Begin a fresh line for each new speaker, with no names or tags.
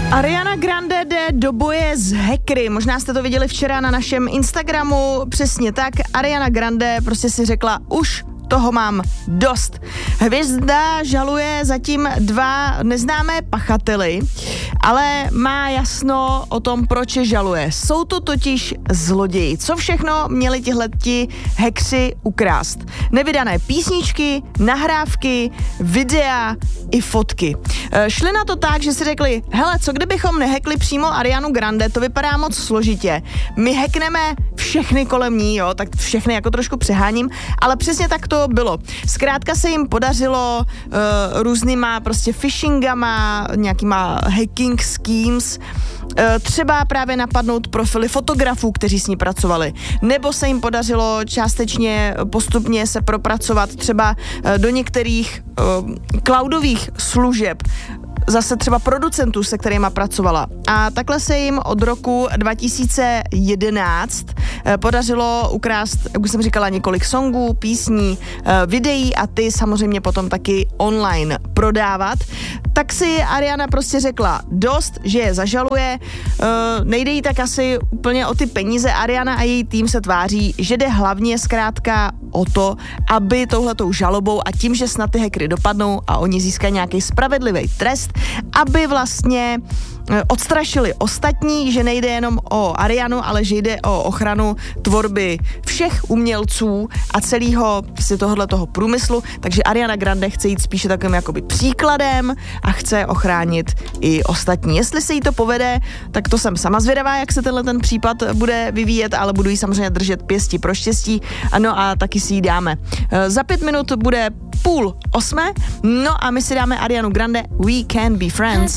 Ariana Grande jde do boje s hackery. Možná jste to viděli včera na našem Instagramu. Přesně tak. Ariana Grande prostě si řekla, už toho mám dost. Hvězda žaluje zatím 2 neznámé pachateli, ale má jasno o tom, proč je žaluje. Jsou to totiž zloději. Co všechno měli tihleti hackři ukrást? Nevydané písničky, nahrávky, videa i fotky. Šli na to tak, že si řekli, hele, co kdybychom nehackli přímo Arianu Grande, to vypadá moc složitě. My hackneme všechny kolem ní, jo, tak všechny jako trošku přeháním, ale přesně tak to bylo. Zkrátka se jim podařilo různýma prostě phishingama, nějakýma hacking schemes, třeba právě napadnout profily fotografů, kteří s ní pracovali. Nebo se jim podařilo částečně postupně se propracovat třeba do některých cloudových služeb, zase třeba producentů, se kterýma pracovala. A takhle se jim od roku 2011 podařilo ukrást, jak už jsem říkala, několik songů, písní, videí a ty samozřejmě potom taky online prodávat. Tak si Ariana prostě řekla dost, že je zažaluje, nejde jí tak asi úplně o ty peníze. Ariana a její tým se tváří, že jde hlavně zkrátka o to, aby touhletou žalobou a tím, že snad ty hackery dopadnou a oni získají nějaký spravedlivý trest, aby vlastně odstrašili ostatní, že nejde jenom o Arianu, ale že jde o ochranu tvorby všech umělců a celého si tohoto průmyslu, takže Ariana Grande chce jít spíše takovým jakoby příkladem a chce ochránit i ostatní. Jestli se jí to povede, tak to jsem sama zvědavá, jak se ten případ bude vyvíjet, ale budu jí samozřejmě držet pěsti pro štěstí. Ano a taky si ji dáme. Za 5 minut bude 7:30, no a my si dáme Arianu Grande We Can Be Friends.